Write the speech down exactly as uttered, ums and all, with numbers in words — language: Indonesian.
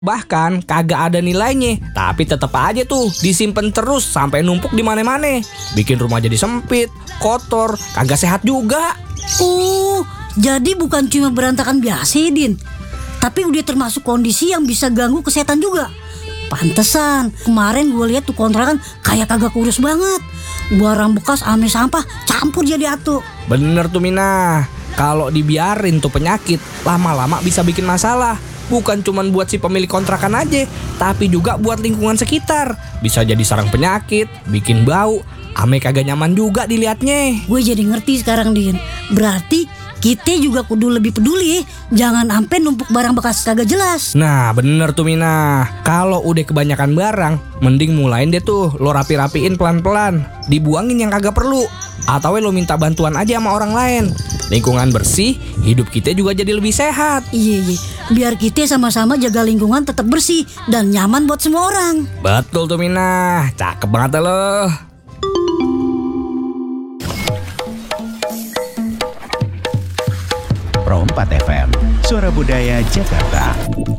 Bahkan kagak ada nilainya, tapi tetap aja tuh disimpan terus sampai numpuk di mana-mana. Bikin rumah jadi sempit, kotor, kagak sehat juga. Oh, jadi bukan cuma berantakan biasa ya, Din, tapi udah termasuk kondisi yang bisa ganggu kesehatan juga. Pantesan kemarin gue lihat tuh kontrakan kayak kagak kurus banget. Barang bekas ame sampah campur jadi atu. Bener tuh Mina, kalau dibiarin tuh penyakit lama-lama bisa bikin masalah. Bukan cuman buat si pemilik kontrakan aja, tapi juga buat lingkungan sekitar. Bisa jadi sarang penyakit, bikin bau, ame kagak nyaman juga dilihatnya. Gue jadi ngerti sekarang, Din. Berarti kita juga kudu lebih peduli, jangan sampai numpuk barang bekas kagak jelas. Nah bener tuh Mina, kalau udah kebanyakan barang, mending mulain deh tuh lo rapi-rapiin pelan-pelan. Dibuangin yang kagak perlu, atau lo minta bantuan aja sama orang lain. Lingkungan bersih, hidup kita juga jadi lebih sehat. Iya, iya. Biar kita sama-sama jaga lingkungan tetap bersih dan nyaman buat semua orang. Betul tuh Mina, cakep banget lo. Pro empat F M, Suara Budaya Jakarta.